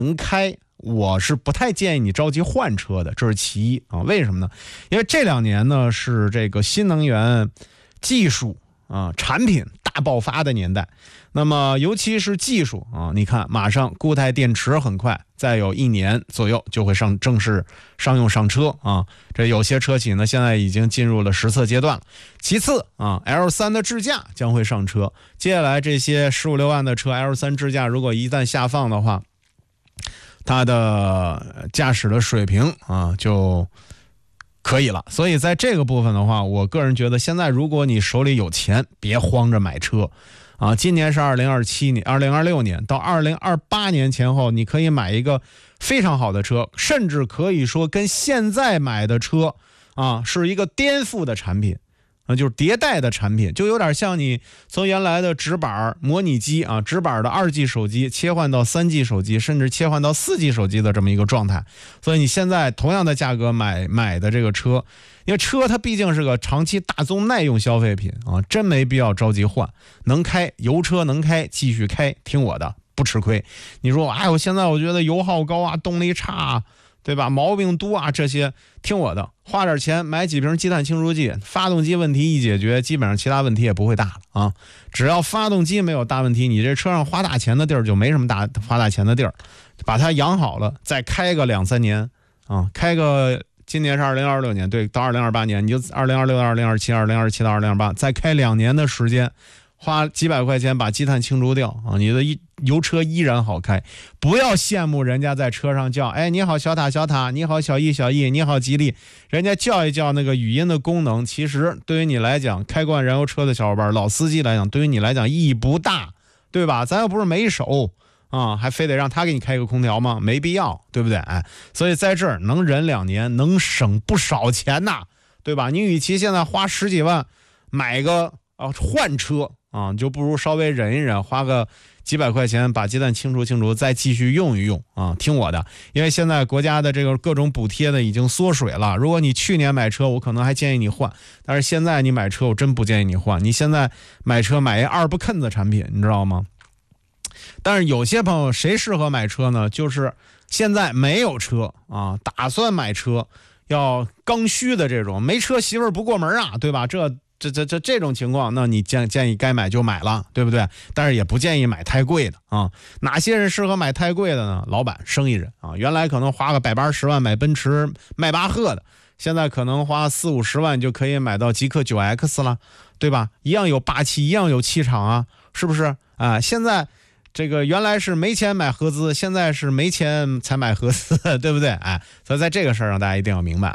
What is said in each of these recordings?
能开，我是不太建议你着急换车的，这是其一啊。为什么呢？因为这2年呢是这个新能源技术产品大爆发的年代。那么尤其是技术你看马上固态电池很快，再有1年左右就会正式商用上车这有些车企呢现在已经进入了实测阶段了。其次L3 的智驾将会上车，接下来这些15、16万的车 L3 智驾如果一旦下放的话，它的驾驶的水平就可以了。所以在这个部分的话，我个人觉得现在如果你手里有钱，别慌着买车今年是2027年、2026年到2028年前后，你可以买一个非常好的车，甚至可以说跟现在买的车是一个颠覆的产品就是迭代的产品，就有点像你从原来的直板模拟机直板的2G 手机切换到3G 手机，甚至切换到4G 手机的这么一个状态。所以你现在同样的价格买的这个车，因为车它毕竟是个长期大宗耐用消费品真没必要着急换。能开油车能开继续开，听我的，不吃亏。你说我现在我觉得油耗高动力差对吧？毛病多这些，听我的，花点钱买几瓶积碳清除剂，发动机问题一解决，基本上其他问题也不会大了只要发动机没有大问题，你这车上花大钱的地儿就没什么花大钱的地儿，把它养好了，再开个2、3年开个今年是2026年，对，到2028年，你就2026到2027、2027到2028，再开2年的时间，花几百块钱把积碳清除掉你的油车依然好开。不要羡慕人家在车上叫你好小塔小塔，你好小易小易，你好吉利，人家叫一叫那个语音的功能，其实对于你来讲，开惯燃油车的小伙伴老司机来讲，对于你来讲意义不大，对吧？咱又不是没手还非得让他给你开个空调吗？没必要，对不对？所以在这儿能忍2年，能省不少钱呐，对吧？你与其现在花10几万买个换车就不如稍微忍一忍，花个几百块钱把鸡蛋清除，再继续用一用听我的。因为现在国家的这个各种补贴呢已经缩水了，如果你去年买车，我可能还建议你换，但是现在你买车我真不建议你换。你现在买车买一2不坑的产品，你知道吗？但是有些朋友谁适合买车呢？就是现在没有车打算买车要刚需的这种，没车媳妇儿不过门对吧？这种情况，那你建议该买就买了，对不对？但是也不建议买太贵的哪些人适合买太贵的呢？老板、生意人原来可能花个180、10万买奔驰迈巴赫的，现在可能花40、50万就可以买到极氪 9X 了，对吧？一样有霸气，一样有气场是不是现在这个原来是没钱买合资，现在是没钱才买合资，对不对？所以在这个事儿上大家一定要明白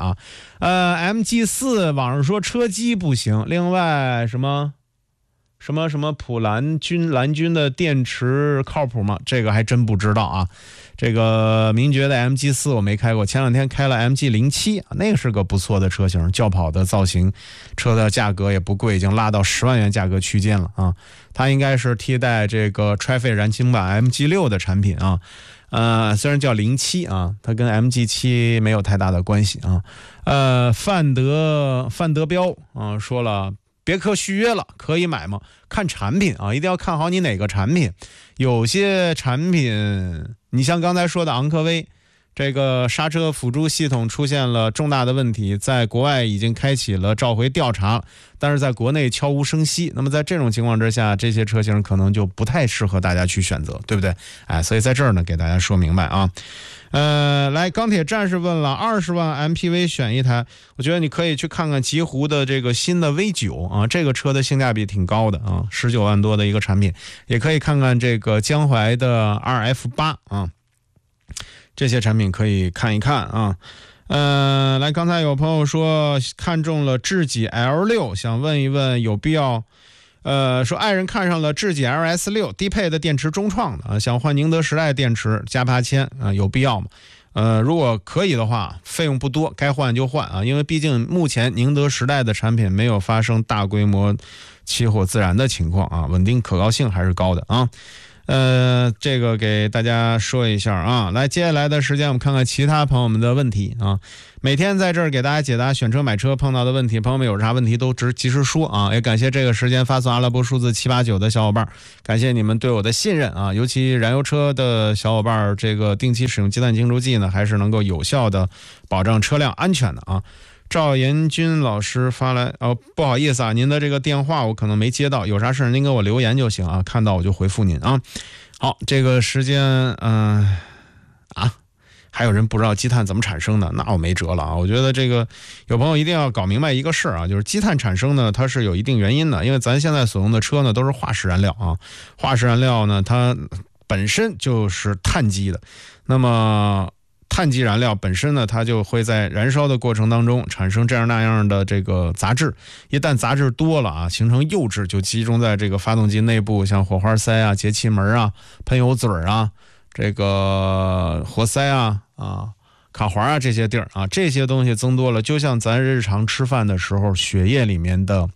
MG4 网上说车机不行，另外什么普蓝军的电池靠谱吗？这个还真不知道这个名爵的 MG4 我没开过，前2天开了 MG07 那个是个不错的车型，轿跑的造型，车的价格也不贵，已经拉到10万元价格区间了它应该是替代这个 Traffic 燃轻版 MG6 的产品虽然叫07它跟 MG7 没有太大的关系范德彪说了，别克续约了，可以买吗？看产品一定要看好你哪个产品。有些产品，你像刚才说的昂科威，这个刹车辅助系统出现了重大的问题，在国外已经开启了召回调查，但是在国内悄无声息。那么在这种情况之下，这些车型可能就不太适合大家去选择，对不对？所以在这儿呢，给大家说明白来，钢铁战士问了，20万 MPV 选一台，我觉得你可以去看看极狐的这个新的 V9这个车的性价比挺高的19万多的一个产品，也可以看看这个江淮的 RF8这些产品可以看一看来，刚才有朋友说看中了智己 L6， 想问一问有必要说爱人看上了智己 LS6 低配的电池中创的想换宁德时代电池加8000有必要吗？如果可以的话，费用不多，该换就换因为毕竟目前宁德时代的产品没有发生大规模起火自燃的情况稳定可靠性还是高的这个给大家说一下啊。来，接下来的时间我们看看其他朋友们的问题啊。每天在这儿给大家解答选车买车碰到的问题，朋友们有啥问题都及时说啊。也感谢这个时间发送阿拉伯数字789的小伙伴，感谢你们对我的信任啊。尤其燃油车的小伙伴，这个定期使用鸡蛋清除剂呢，还是能够有效的保障车辆安全的啊。赵延军老师发来不好意思啊，您的这个电话我可能没接到，有啥事您给我留言就行啊，看到我就回复您啊。好，这个时间还有人不知道积碳怎么产生的，那我没辙了啊！我觉得这个有朋友一定要搞明白一个事儿啊，就是积碳产生呢，它是有一定原因的，因为咱现在所用的车呢都是化石燃料啊，化石燃料呢它本身就是碳基的，那么碳基燃料本身呢，它就会在燃烧的过程当中产生这样那样的这个杂质，一旦杂质多了啊，形成釉质，就集中在这个发动机内部，像火花塞啊、节气门啊、喷油嘴啊、这个活塞啊、卡环啊这些地儿啊，这些东西增多了，就像咱日常吃饭的时候血液里面的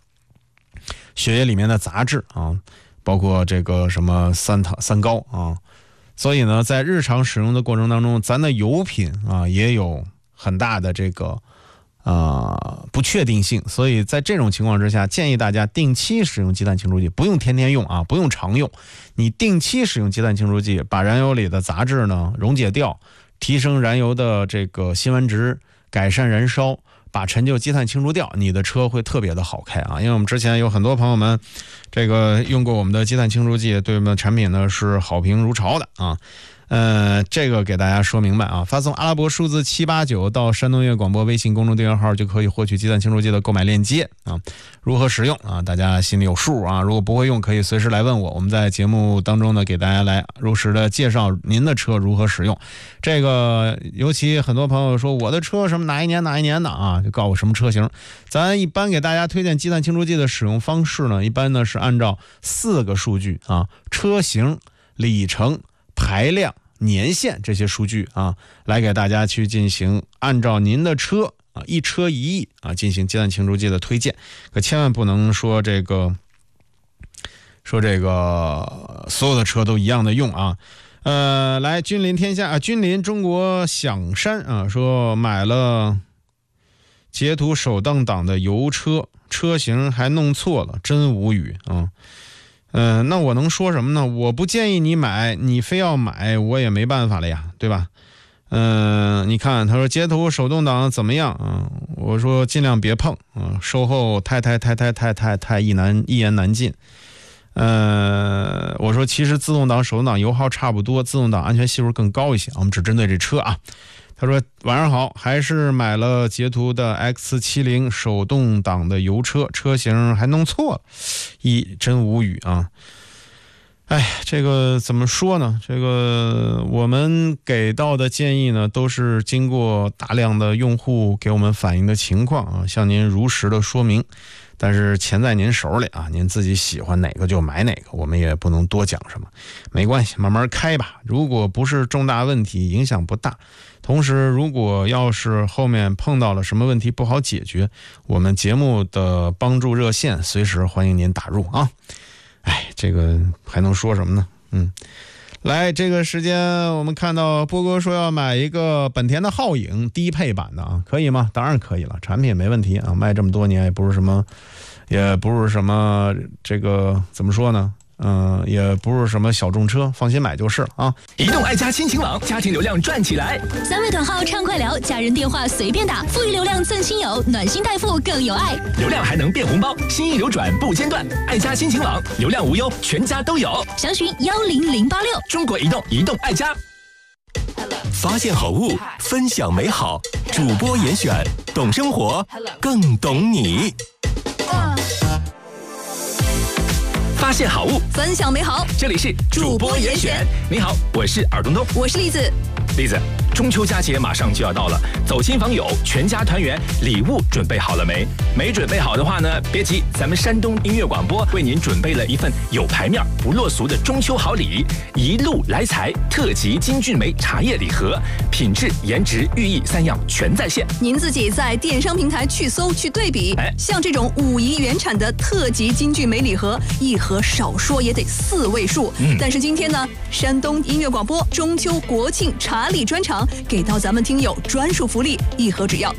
杂质啊，包括这个什么三高啊。所以呢，在日常使用的过程当中，咱的油品啊也有很大的这个不确定性，所以在这种情况之下，建议大家定期使用鸡蛋清除剂，不用天天用啊，不用常用，你定期使用鸡蛋清除剂，把燃油里的杂质呢溶解掉，提升燃油的这个辛烷值，改善燃烧，把陈旧积碳清除掉，你的车会特别的好开啊！因为我们之前有很多朋友们这个用过我们的积碳清除剂，对我们的产品呢是好评如潮的啊。这个给大家说明白啊，发送阿拉伯数字789到山东音乐广播微信公众订阅号就可以获取鸡蛋清除剂的购买链接啊。如何使用啊？大家心里有数啊。如果不会用，可以随时来问我，我们在节目当中呢给大家来如实的介绍您的车如何使用。这个尤其很多朋友说我的车什么哪一年的啊，就告诉我什么车型。咱一般给大家推荐鸡蛋清除剂的使用方式呢，一般呢是按照4个数据啊，车型、里程、排量、年限这些数据啊，来给大家去进行按照您的车啊一车一议啊进行鸡蛋清除剂的推荐，可千万不能说这个所有的车都一样的用啊。来君临天下啊，君临中国响山啊，说买了捷途手动挡的油车，车型还弄错了，真无语啊。那我能说什么呢？我不建议你买，你非要买，我也没办法了呀，对吧？你看，他说捷途手动挡怎么样啊？我说尽量别碰啊，售后太一言难尽。我说其实自动挡、手动挡油耗差不多，自动挡安全系数更高一些。我们只针对这车啊。他说晚上好，还是买了捷途的 X70 手动挡的油车，车型还弄错了，真无语啊。这个怎么说呢？这个我们给到的建议呢，都是经过大量的用户给我们反映的情况啊，向您如实的说明。但是钱在您手里啊，您自己喜欢哪个就买哪个，我们也不能多讲什么，没关系，慢慢开吧。如果不是重大问题，影响不大。同时，如果要是后面碰到了什么问题不好解决，我们节目的帮助热线随时欢迎您打入啊。这个还能说什么呢？来，这个时间我们看到波哥说要买一个本田的皓影低配版的啊，可以吗？当然可以了，产品没问题啊，卖这么多年也不是什么这个怎么说呢？也不是什么小众车，放心买就是啊。 移动爱家亲情网，家庭流量赚起来 ！3位短号畅快聊，家人电话随便打，富裕流量赠亲友，暖心代付更有爱， 流量还能变红包，心意流转不间断。爱家亲情网，流量无忧，全家都有。 详询10086。 中国移动，移动爱家。发现好物，分享美好，主播严选，懂生活，更懂你。发现好物， 分享美好。 这里是主播严选。你好，我是尔东东， 我是栗子。 栗子， 中秋佳节马上就要到了，走亲访友，全家团圆，礼物准备好了没？没准备好的话呢，别急，咱们山东音乐广播为您准备了一份有牌面、不落俗的中秋好礼——一路来财特级金骏眉茶叶礼盒，品质、颜值、寓意3样全在线。 您自己在电商平台去搜去对比，像这种5宜原产的特级金骏眉礼盒，一盒少说也得4位数。但是今天呢，山东音乐广播中秋国庆茶礼专场给到咱们听友专属福利，一盒只要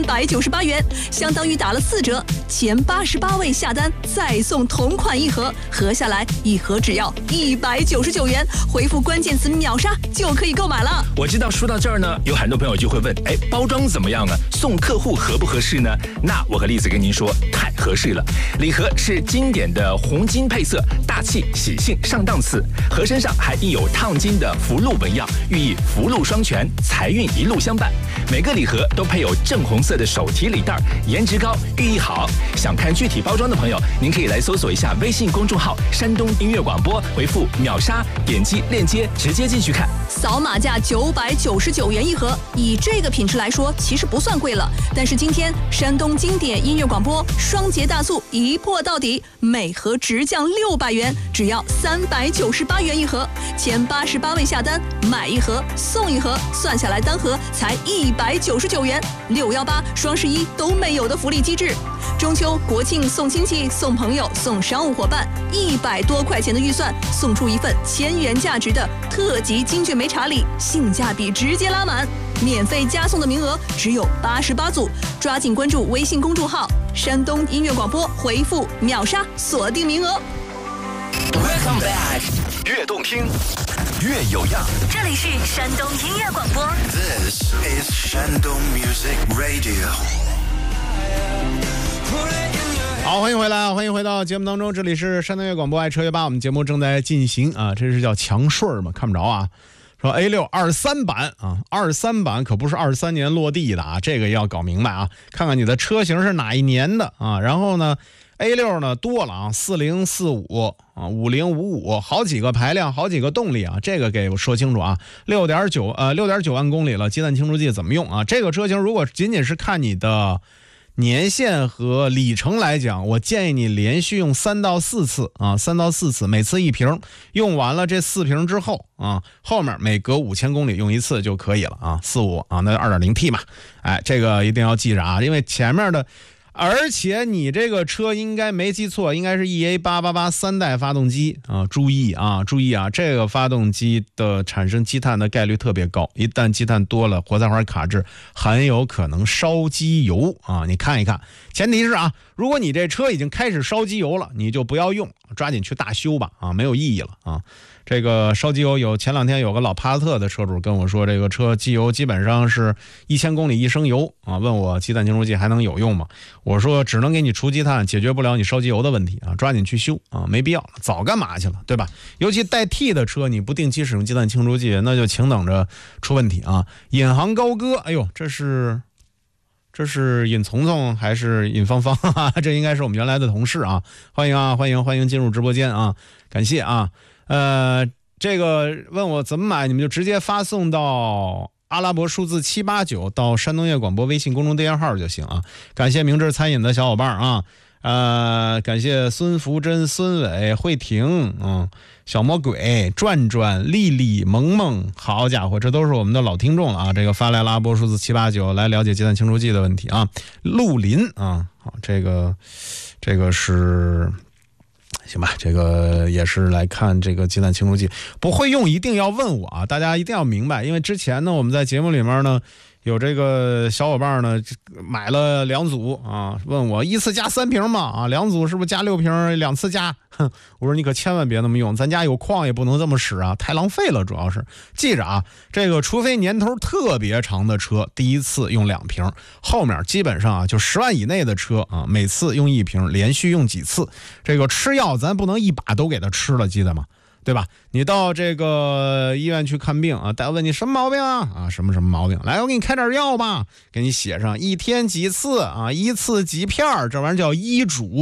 398元，相当于打了4折，前88位下单再送同款一盒，合下来一盒只要199元，回复关键词秒杀就可以购买了。 我知道说到这儿呢，有很多朋友就会问，包装怎么样啊？送客户合不合适呢？那我和栗子跟您说，太合适了。礼盒是经典的红金配色，大气喜庆上档次，盒身上还印有烫金的福禄纹样，寓意福禄双全，财运一路相伴。每个礼盒都配有正红色的手提礼袋，颜值高，寓意好。想看具体包装的朋友，您可以来搜索一下微信公众号山东音乐广播，回复秒杀，点击链接直接进去看。 扫码价999元一盒，以这个品质来说其实不算贵了，但是今天山东经典音乐广播双节大促一破到底，每盒直降600元，只要398元一盒，前88位下单买一盒送一盒，算下来单盒才199元，618双11都没有的福利机制。中秋国庆送亲戚送朋友送商务伙伴，100多块钱的预算送出一份1000元价值的特级金骏眉茶礼，性价比直接拉满，免费加送的名额只有88组，抓紧关注微信公众号山东音乐广播，回复秒杀锁定名额。 Welcome back， 越动听越有样， 这里是山东音乐广播。 This is Shandong Music Radio。 好，欢迎回来啊！欢迎回到节目当中，这里是山东音乐广播爱车约吧，我们节目正在进行啊，这是叫强顺嘛，看不着啊。说 A6 23版啊，23版可不是23年落地的啊，这个要搞明白啊，看看你的车型是哪一年的啊。然后呢 ，A6 呢多了啊，4045啊，5055，好几个排量，好几个动力啊，这个给我说清楚啊。6.9万公里了，鸡蛋清除剂怎么用啊？这个车型如果仅仅是看你的年限和里程来讲，我建议你连续用3到4次啊，3到4次，每次1瓶，用完了这4瓶之后啊，后面每隔5000公里用1次就可以了啊，45啊，那 2.0T 嘛，这个一定要记着啊，因为前面的。而且你这个车应该没记错，应该是 EA888 3代发动机啊！注意啊，这个发动机的产生积碳的概率特别高，一旦积碳多了，活塞环卡滞，很有可能烧机油啊！你看一看，前提是啊，如果你这车已经开始烧机油了，你就不要用，抓紧去大修吧啊，没有意义了啊！这个烧机油前2天有个老帕萨特的车主跟我说，这个车机油基本上是1000公里1升油啊，问我鸡蛋清除剂还能有用吗？我说只能给你除积碳，解决不了你烧机油的问题啊，抓紧去修啊，没必要了，早干嘛去了，对吧？尤其带 T 的车，你不定期使用鸡蛋清除剂，那就请等着出问题啊！引航高歌，哎呦，这是尹聪聪还是尹芳芳？这应该是我们原来的同事啊！欢迎进入直播间啊！感谢啊！这个问我怎么买，你们就直接发送到阿拉伯数字789到山东音乐广播微信公众电话号就行啊！感谢明智餐饮的小伙伴啊！感谢孙福珍、孙伟、慧婷，小魔鬼、转转、丽丽、萌萌，好家伙，这都是我们的老听众了啊！这个发来阿拉伯数字789来了解鸡蛋清除剂的问题啊！陆林啊，好，这个是。行吧，这个也是来看这个鸡蛋清除剂，不会用一定要问我啊，大家一定要明白，因为之前呢我们在节目里面呢有这个小伙伴呢买了2组啊，问我1次加3瓶嘛啊，2组是不是加6瓶，2次加？我说你可千万别那么用，咱家有矿也不能这么使啊，太浪费了。主要是记着啊，这个除非年头特别长的车，第一次用2瓶，后面基本上啊就10万以内的车啊，每次用1瓶，连续用几次。这个吃药咱不能一把都给他吃了，记得吗？对吧？你到这个医院去看病啊，大夫问你什么毛病啊？什么毛病？来，我给你开点药吧，给你写上1天几次啊，1次几片，这玩意儿叫医嘱。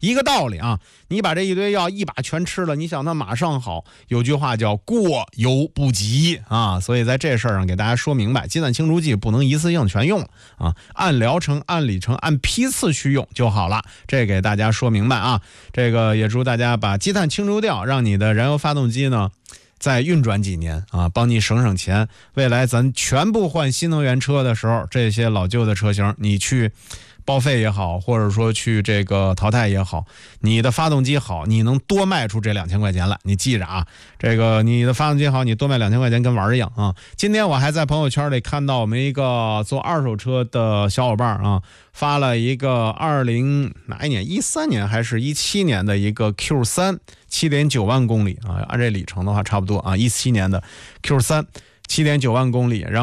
一个道理啊。你把这一堆药一把全吃了，你想它马上好，有句话叫过犹不及啊。所以在这事儿上给大家说明白，鸡蛋清除剂不能一次性全用了啊，按疗程、按里程、按批次去用就好了。这给大家说明白啊。这个也祝大家把积碳清除掉，让你的燃油发动机呢再运转几年啊，帮你省钱。未来咱全部换新能源车的时候，这些老旧的车型你去报废也好，或者说去这个淘汰也好，你的发动机好，你能多卖出这2000块钱来。你记着啊，这个你的发动机好，你多卖2000块钱跟玩一样啊。今天我还在朋友圈里看到我们一个做二手车的小伙伴啊，发了一个哪一年13年还是17年的一个 Q3 7.9万公里啊，按这里程的话差不多啊，17年的 Q3 7.9万公里，然后